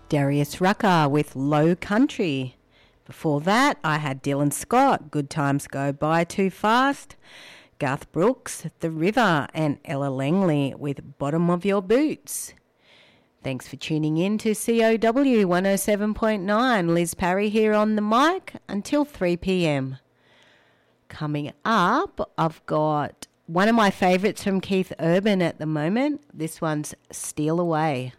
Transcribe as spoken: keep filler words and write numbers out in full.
Darius Rucker with Low Country. Before that, I had Dylan Scott, Good Times Go By Too Fast, Garth Brooks, The River, and Ella Langley with Bottom of Your Boots. Thanks for tuning in to C O W one oh seven point nine. Liz Parry here on the mic until three p.m. Coming up, I've got one of my favourites from Keith Urban at the moment. This one's Steal Away.